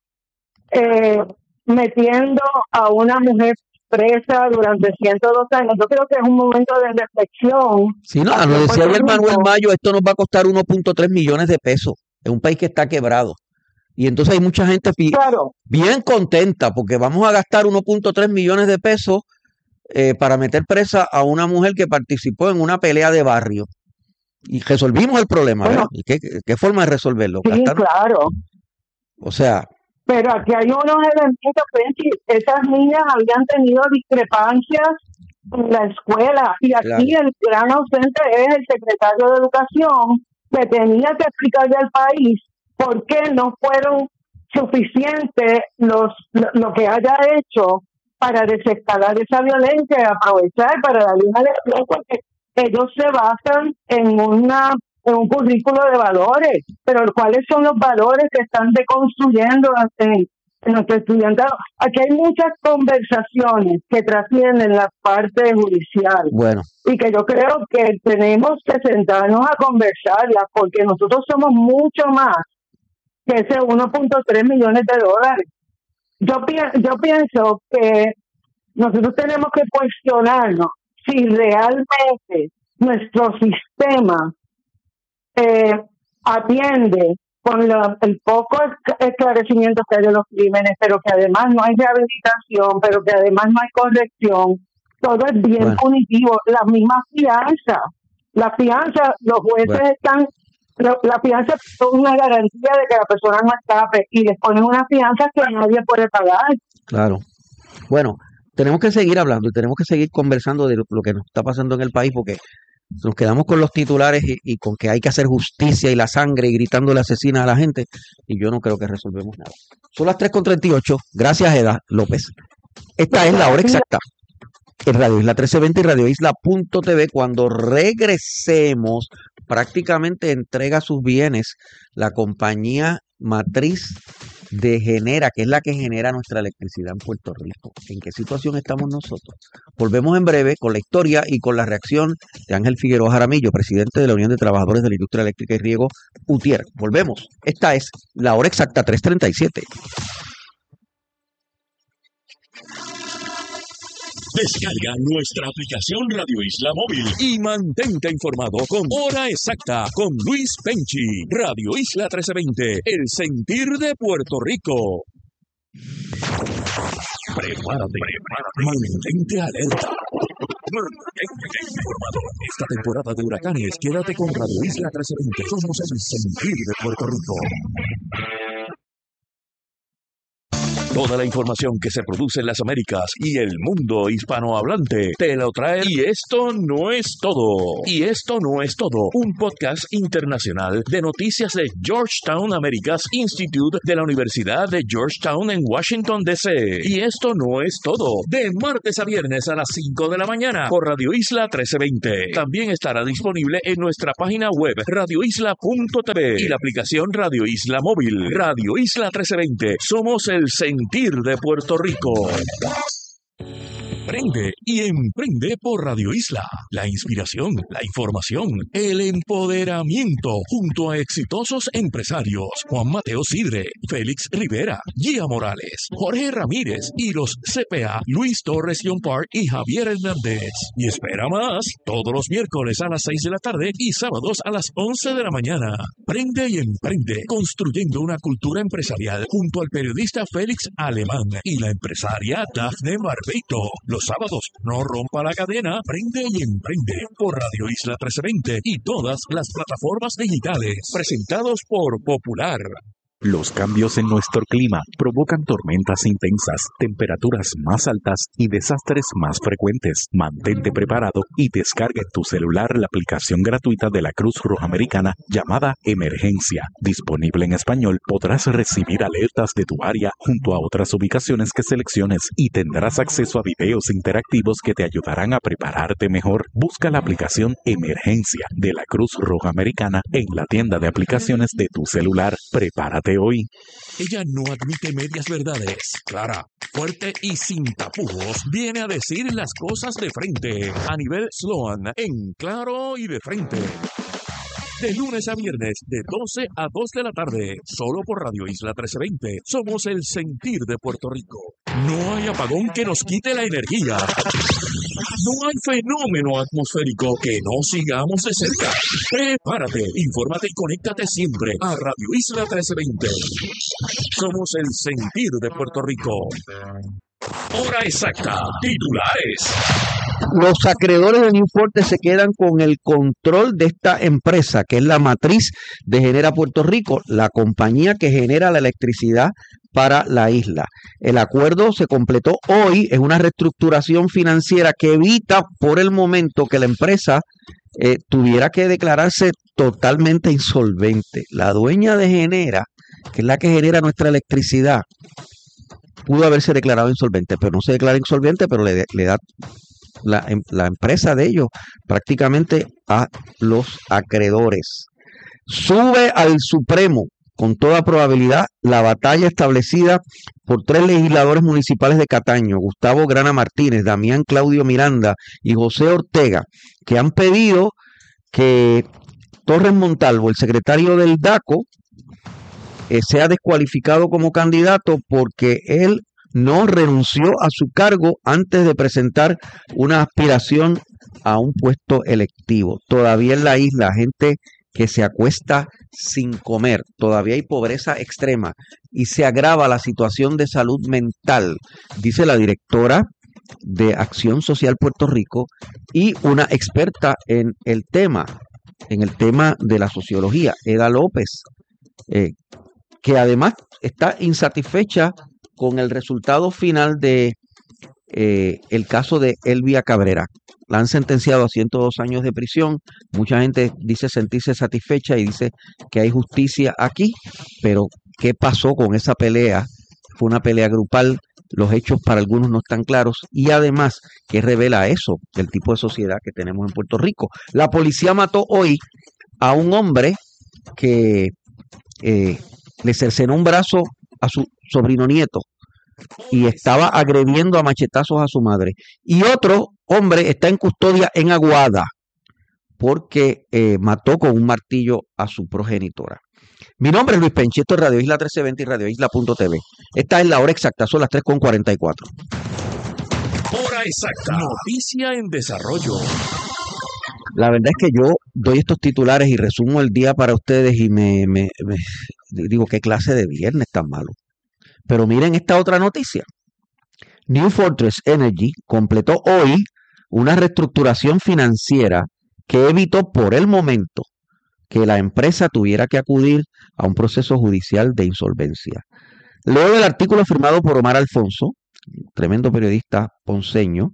metiendo a una mujer presa durante 102 años. Yo creo que es un momento de reflexión. Sí, no, lo decía ayer Manuel Mayo, esto nos va a costar 1.3 millones de pesos. Es un país que está quebrado. Y entonces hay mucha gente bien contenta porque vamos a gastar 1.3 millones de pesos para meter presa a una mujer que participó en una pelea de barrio. Y resolvimos el problema, ¿verdad? ¿Qué forma de resolverlo? Sí, ¿Gastar? Claro. O sea... Pero aquí hay unos elementos, esas niñas habían tenido discrepancias en la escuela, y aquí el gran ausente es el secretario de Educación, que tenía que explicarle al país por qué no fueron suficientes lo que haya hecho para desescalar esa violencia y aprovechar para darle una lección, porque ellos se basan en un currículo de valores, pero ¿cuáles son los valores que están deconstruyendo en nuestro estudiantado? Aquí hay muchas conversaciones que trascienden la parte judicial, y que yo creo que tenemos que sentarnos a conversarlas, porque nosotros somos mucho más que ese 1.3 millones de dólares. Yo pienso que nosotros tenemos que cuestionarnos si realmente nuestro sistema atiende con el poco esclarecimiento que hay de los crímenes, pero que además no hay rehabilitación, pero que además no hay corrección. Todo es bien punitivo. La misma fianza. La fianza, los jueces están... La fianza es una garantía de que la persona no escape, y les ponen una fianza que nadie puede pagar. Claro. Bueno, tenemos que seguir hablando y tenemos que seguir conversando de lo que nos está pasando en el país, porque nos quedamos con los titulares y con que hay que hacer justicia y la sangre y gritándole asesina a la gente, y yo no creo que resolvemos nada. Son las 3:38. Gracias, Eda López. Esta es la hora exacta en Radio Isla 1320 y radioisla.tv. Cuando regresemos, prácticamente entrega sus bienes la compañía matriz de Genera, que es la que genera nuestra electricidad en Puerto Rico. ¿En qué situación estamos nosotros? Volvemos en breve con la historia y con la reacción de Ángel Figueroa Jaramillo, presidente de la Unión de Trabajadores de la Industria Eléctrica y Riego, UTIER. Volvemos. Esta es la hora exacta, 3:37. Descarga nuestra aplicación Radio Isla Móvil y mantente informado con Hora Exacta con Luis Penchi. Radio Isla 1320, el sentir de Puerto Rico. Prepárate. Mantente alerta. Mantente informado. Esta temporada de huracanes, quédate con Radio Isla 1320. Somos el sentir de Puerto Rico. Toda la información que se produce en las Américas y el mundo hispanohablante te lo trae. Y esto no es todo. Y esto no es todo. Un podcast internacional de noticias de Georgetown Americas Institute de la Universidad de Georgetown en Washington, D.C. Y esto no es todo. De martes a viernes a las 5 de la mañana por Radio Isla 1320. También estará disponible en nuestra página web radioisla.tv y la aplicación Radio Isla Móvil. Radio Isla 1320. Somos el sentir de Puerto Rico. Prende y emprende por Radio Isla. La inspiración, la información, el empoderamiento junto a exitosos empresarios Juan Mateo Sidre, Félix Rivera, Gia Morales, Jorge Ramírez y los CPA Luis Torres John Park y Javier Hernández. Y espera más, todos los miércoles a las 6 de la tarde y sábados a las 11 de la mañana. Prende y emprende, construyendo una cultura empresarial junto al periodista Félix Alemán y la empresaria Dafne Barbeito. Los sábados, no rompa la cadena, prende y emprende por Radio Isla 1320 y todas las plataformas digitales. Presentados por Popular. Los cambios en nuestro clima provocan tormentas intensas, temperaturas más altas y desastres más frecuentes. Mantente preparado y descarga en tu celular la aplicación gratuita de la Cruz Roja Americana llamada Emergencia. Disponible en español, podrás recibir alertas de tu área junto a otras ubicaciones que selecciones y tendrás acceso a videos interactivos que te ayudarán a prepararte mejor. Busca la aplicación Emergencia de la Cruz Roja Americana en la tienda de aplicaciones de tu celular. Prepárate hoy. Ella no admite medias verdades. Clara, fuerte y sin tapujos, viene a decir las cosas de frente. A nivel Sloan, en claro y de frente. De lunes a viernes, de 12 a 2 de la tarde, solo por Radio Isla 1320. Somos el sentir de Puerto Rico. No hay apagón que nos quite la energía. No hay fenómeno atmosférico que no sigamos de cerca. Prepárate, infórmate y conéctate siempre a Radio Isla 1320. Somos el sentir de Puerto Rico. Hora exacta. Titulares. Los acreedores de Newforte se quedan con el control de esta empresa, que es la matriz de Genera Puerto Rico, la compañía que genera la electricidad para la isla. El acuerdo se completó hoy, es una reestructuración financiera que evita por el momento que la empresa tuviera que declararse totalmente insolvente. La dueña de Genera, que es la que genera nuestra electricidad, pudo haberse declarado insolvente, pero no se declara insolvente, pero le da la empresa de ellos prácticamente a los acreedores. Sube al Supremo, con toda probabilidad, la batalla establecida por 3 legisladores municipales de Cataño, Gustavo Grana Martínez, Damián Claudio Miranda y José Ortega, que han pedido que Torres Montalvo, el secretario del DACO, sea descualificado como candidato porque él no renunció a su cargo antes de presentar una aspiración a un puesto electivo. Todavía en la isla, gente que se acuesta sin comer, todavía hay pobreza extrema y se agrava la situación de salud mental, dice la directora de Acción Social Puerto Rico y una experta en el tema de la sociología, Eda López, que además está insatisfecha con el resultado final de el caso de Elvia Cabrera. La han sentenciado a 102 años de prisión. Mucha gente dice sentirse satisfecha y dice que hay justicia aquí, pero ¿qué pasó con esa pelea? Fue una pelea grupal, los hechos para algunos no están claros y además, ¿qué revela eso del tipo de sociedad que tenemos en Puerto Rico? La policía mató hoy a un hombre que le cercenó un brazo a su sobrino nieto y estaba agrediendo a machetazos a su madre. Y otro hombre está en custodia en Aguada porque mató con un martillo a su progenitora. Mi nombre es Luis Pencheto, Radio Isla 1320 y radioisla.tv. Esta es la hora exacta, son las 3:44. Hora exacta. Noticia en desarrollo. La verdad es que yo doy estos titulares y resumo el día para ustedes y me digo, ¿qué clase de viernes tan malo? Pero miren esta otra noticia. New Fortress Energy completó hoy una reestructuración financiera que evitó por el momento que la empresa tuviera que acudir a un proceso judicial de insolvencia. Leo el artículo firmado por Omar Alfonso, tremendo periodista ponceño,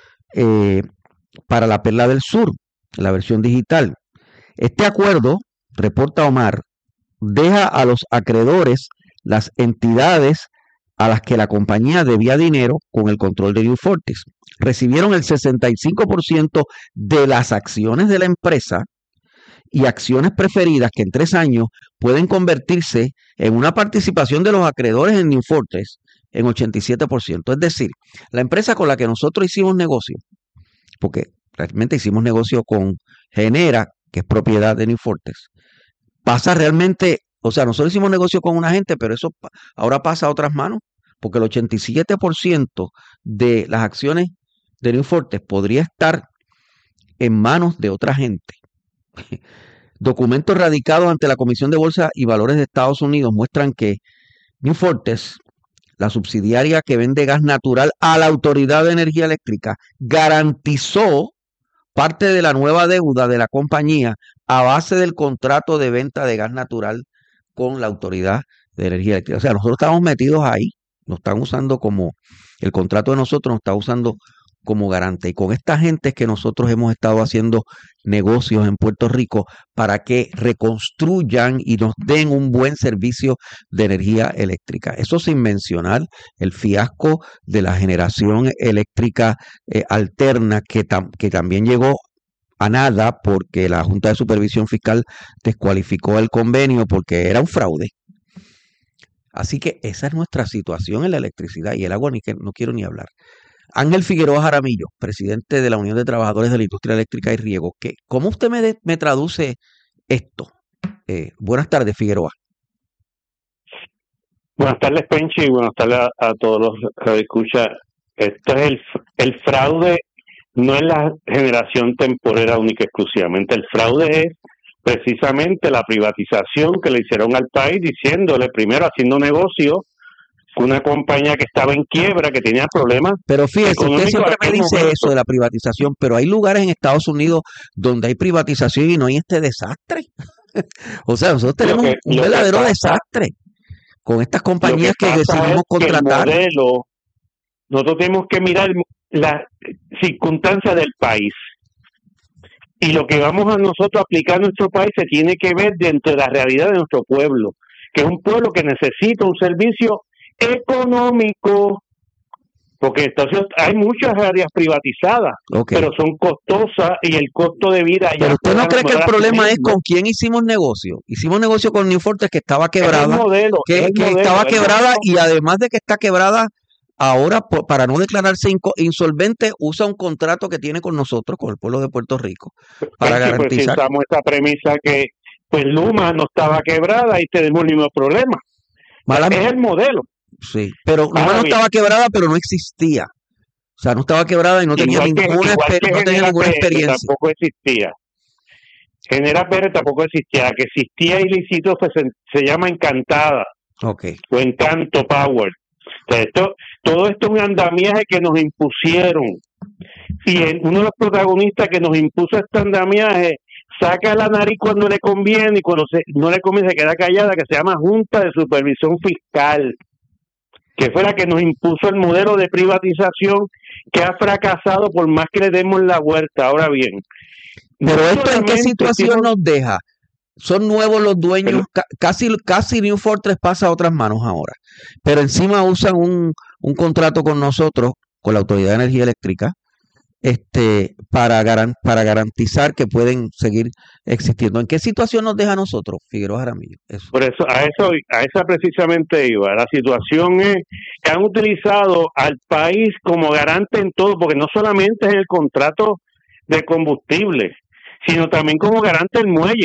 para La Perla del Sur, la versión digital. Este acuerdo, reporta Omar, deja a los acreedores las entidades a las que la compañía debía dinero con el control de New Fortress. Recibieron el 65% de las acciones de la empresa y acciones preferidas que en 3 años pueden convertirse en una participación de los acreedores en New Fortress en 87%. Es decir, la empresa con la que nosotros hicimos negocio, porque realmente hicimos negocio con Genera, que es propiedad de New Fortress, pasa realmente, o sea, nosotros hicimos negocio con una gente, pero eso ahora pasa a otras manos, porque el 87% de las acciones de New Fortress podría estar en manos de otra gente. Documentos radicados ante la Comisión de Bolsa y Valores de Estados Unidos muestran que New Fortress, la subsidiaria que vende gas natural a la Autoridad de Energía Eléctrica, garantizó parte de la nueva deuda de la compañía a base del contrato de venta de gas natural con la Autoridad de Energía Eléctrica. O sea, nosotros estamos metidos ahí, nos están usando como, el contrato de nosotros nos está usando como garante. Y con esta gente es que nosotros hemos estado haciendo negocios en Puerto Rico para que reconstruyan y nos den un buen servicio de energía eléctrica. Eso sin mencionar el fiasco de la generación eléctrica alterna que también llegó a nada porque la Junta de Supervisión Fiscal descualificó el convenio porque era un fraude. Así que esa es nuestra situación en la electricidad y el agua no quiero ni hablar. Ángel Figueroa Jaramillo, presidente de la Unión de Trabajadores de la Industria Eléctrica y Riego. ¿Cómo usted me traduce esto? Buenas tardes, Figueroa. Buenas tardes, Penchi, y buenas tardes a todos los que escuchan. Esto es el fraude, no es la generación temporera única exclusivamente. El fraude es precisamente la privatización que le hicieron al país, diciéndole primero haciendo negocio una compañía que estaba en quiebra, que tenía problemas. Pero fíjese, usted siempre me dice eso de la privatización, pero hay lugares en Estados Unidos donde hay privatización y no hay este desastre. O sea, nosotros tenemos un verdadero desastre con estas compañías que decidimos contratar. Nosotros tenemos que mirar las circunstancias del país. Y lo que vamos a nosotros aplicar en nuestro país se tiene que ver dentro de la realidad de nuestro pueblo, que es un pueblo que necesita un servicio económico, porque entonces hay muchas áreas privatizadas, pero son costosas y el costo de vida. Pero usted no cree que el problema es con quién hicimos negocio. Hicimos negocio con New Fortress, que estaba quebrada, estaba quebrada y además de que está quebrada, ahora para no declararse insolvente usa un contrato que tiene con nosotros, con el pueblo de Puerto Rico, para garantizar. Pues si esa premisa que pues Luma no estaba quebrada y tenemos el mismo problema. Es el modelo. Sí, pero Luma no estaba quebrada, pero no existía. O sea, no estaba quebrada y no tenía ninguna experiencia. Tampoco existía. Genera Pérez tampoco existía. La que existía ilícito se llama Encantada. O Encanto Power. Entonces, todo esto es un andamiaje que nos impusieron. Y uno de los protagonistas que nos impuso este andamiaje saca la nariz cuando le conviene y cuando no le conviene se queda callada, que se llama Junta de Supervisión Fiscal, que fue la que nos impuso el modelo de privatización que ha fracasado por más que le demos la vuelta. Ahora bien, pero esto en qué situación nos deja. Son nuevos los dueños, casi New Fortress pasa a otras manos ahora, pero encima usan un contrato con nosotros, con la Autoridad de Energía Eléctrica, para garantizar que pueden seguir existiendo. ¿En qué situación nos deja a nosotros, Figueroa Jaramillo? Por eso, a esa precisamente iba. La situación es que han utilizado al país como garante en todo, porque no solamente es el contrato de combustible, sino también como garante el muelle.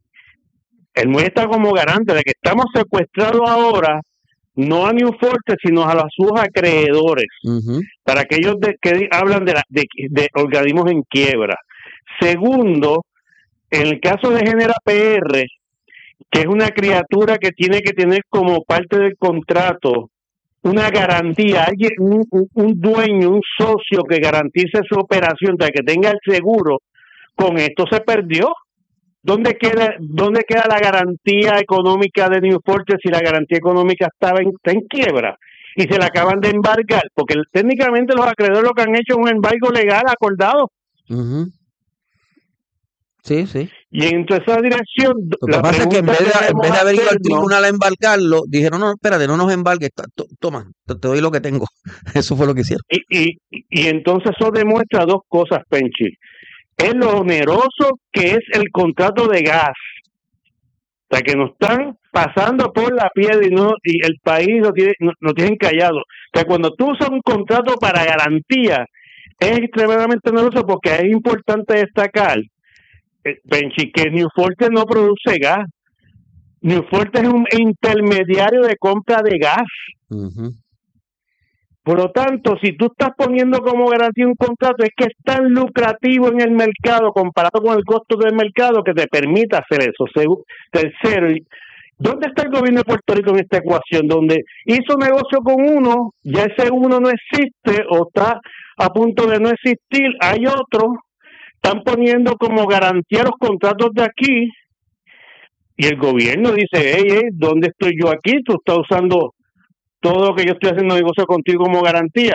El muelle está como garante de que estamos secuestrados ahora, no a New Fortress, sino a sus acreedores, para aquellos que hablan de organismos en quiebra. Segundo, en el caso de Genera PR, que es una criatura que tiene que tener como parte del contrato una garantía, alguien, un dueño, un socio que garantice su operación, para que tenga el seguro, con esto se perdió. ¿Dónde queda la garantía económica de New Fortress si la garantía económica está en quiebra? Y se la acaban de embargar, porque técnicamente los acreedores lo que han hecho es un embargo legal acordado. Uh-huh. Sí, sí. Y en toda esa dirección... Lo que pasa es que en vez de haber ido al tribunal a embargarlo, dijeron, no, espérate, no nos embargues, toma, te doy lo que tengo. Eso fue lo que hicieron. Y entonces eso demuestra dos cosas, Penchi. Es lo oneroso que es el contrato de gas. O sea, que nos están pasando por la piedra y el país lo tienen callado. O sea, cuando tú usas un contrato para garantía, es extremadamente oneroso, porque es importante destacar, Penchi, que New Fortress no produce gas. New Fortress es un intermediario de compra de gas. Uh-huh. Por lo tanto, si tú estás poniendo como garantía un contrato, es que es tan lucrativo en el mercado comparado con el costo del mercado que te permite hacer eso. Tercero, ¿dónde está el gobierno de Puerto Rico en esta ecuación? Donde hizo negocio con uno, ya ese uno no existe o está a punto de no existir, hay otro, están poniendo como garantía los contratos de aquí, y el gobierno dice, hey, ¿dónde estoy yo aquí? Tú estás usando todo lo que yo estoy haciendo negocio contigo como garantía.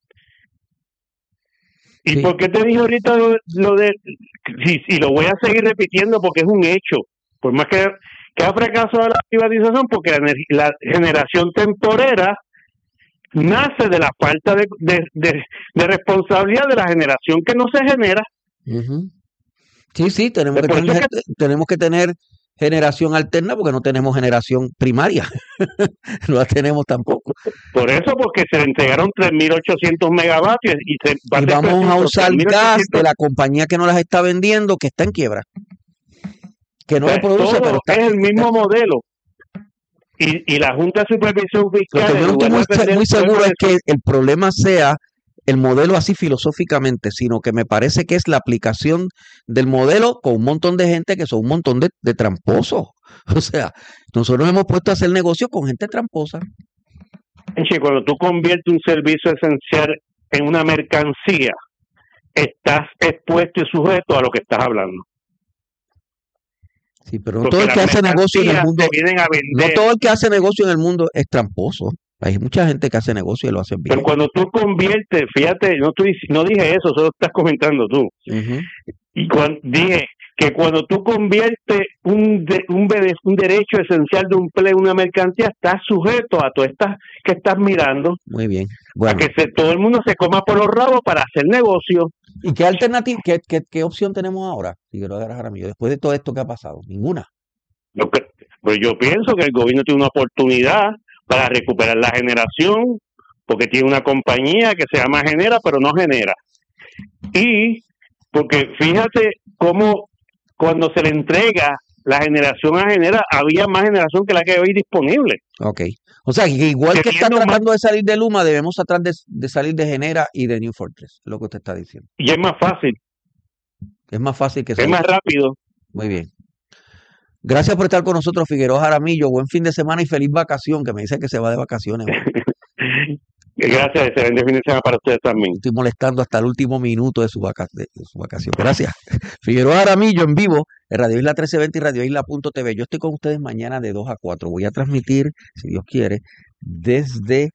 ¿Y sí. ¿Por qué te dije ahorita lo de y lo voy a seguir repitiendo porque es un hecho? Por más que ha fracasado la privatización, porque la generación temporera nace de la falta de responsabilidad de la generación que no se genera. Uh-huh. Sí, tenemos que tener generación alterna porque no tenemos generación primaria. No la tenemos tampoco. Por eso, porque se le entregaron 3.800 megavatios y vamos a usar gas de la compañía que nos las está vendiendo, que está en quiebra. Que no lo produce, pero está es el mismo modelo. Y la Junta de Supervisión Fiscal... Lo que yo no estoy muy seguro es que el problema sea el modelo así filosóficamente, sino que me parece que es la aplicación del modelo con un montón de gente que son un montón de tramposos. O sea, nosotros nos hemos puesto a hacer negocio con gente tramposa. Cuando tú conviertes un servicio esencial en una mercancía, estás expuesto y sujeto a lo que estás hablando. Sí, pero no todo el que hace negocio en el mundo, no todo el que hace negocio en el mundo es tramposo. Hay mucha gente que hace negocio y lo hace bien. Pero cuando tú conviertes, fíjate, no dije eso, solo estás comentando tú. Uh-huh. Y dije que cuando tú conviertes un derecho esencial de un empleo en una mercancía, estás sujeto a todas estas que estás mirando. Muy bien. Bueno. A que todo el mundo se coma por los rabos para hacer negocio. ¿Y qué alternativa, qué opción tenemos ahora, Figueroa Jaramillo, después de todo esto que ha pasado? Ninguna. Pues yo pienso que el gobierno tiene una oportunidad para recuperar la generación, porque tiene una compañía que se llama Genera, pero no genera. Y porque fíjate cómo cuando se le entrega la generación a Genera, había más generación que la que hay hoy disponible. Ok. O sea, que igual que está tratando de salir de Luma, debemos tratar de salir de Genera y de New Fortress, es lo que usted está diciendo. Y es más fácil. Es más fácil que es más rápido. Muy bien. Gracias por estar con nosotros, Figueroa Jaramillo. Buen fin de semana y feliz vacación, que me dice que se va de vacaciones. Gracias, excelente fin de semana para ustedes también. Estoy molestando hasta el último minuto de su vacación. Gracias. Figueroa Jaramillo en vivo en Radio Isla 1320 y radioisla.tv. Yo estoy con ustedes mañana de 2 a 4. Voy a transmitir, si Dios quiere, desde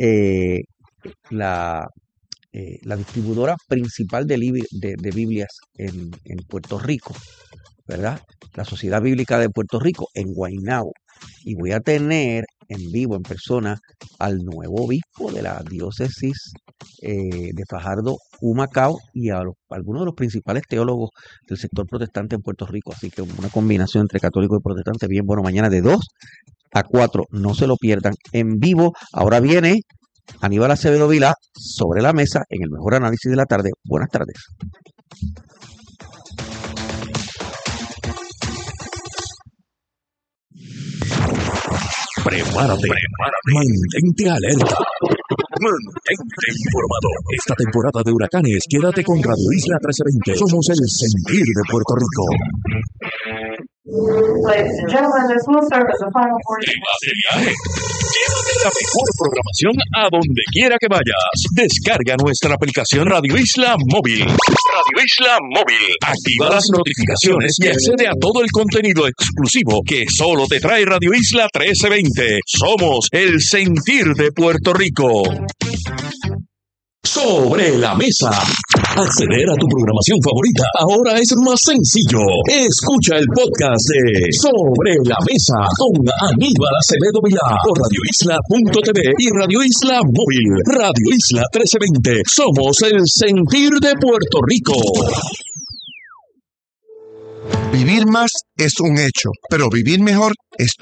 la distribuidora principal de Biblias en Puerto Rico, ¿verdad? La Sociedad Bíblica de Puerto Rico en Guaynabo. Y voy a tener en vivo, en persona, al nuevo obispo de la diócesis de Fajardo, Humacao, y a algunos de los principales teólogos del sector protestante en Puerto Rico. Así que una combinación entre católico y protestante bien bueno. Mañana de 2 a 4, no se lo pierdan, en vivo. Ahora viene Aníbal Acevedo Vilá sobre la mesa en el mejor análisis de la tarde. Buenas tardes. Prepárate. Mantente alerta. Mantente informado. Esta temporada de huracanes, quédate con Radio Isla 1320. Somos el sentir de Puerto Rico. Ladies and gentlemen, this will serve as a final portion. Llévate la mejor programación a donde quiera que vayas. Descarga nuestra aplicación Radio Isla Móvil. Radio Isla Móvil. Activa las notificaciones y accede a todo el contenido exclusivo que solo te trae Radio Isla 1320. Somos el sentir de Puerto Rico. Sobre la mesa. Acceder a tu programación favorita ahora es más sencillo. Escucha el podcast de Sobre la Mesa con Aníbal Acevedo Vilá por radioisla.tv y Radio Isla Móvil. Radio Isla 1320. Somos el sentir de Puerto Rico. Vivir más es un hecho, pero vivir mejor es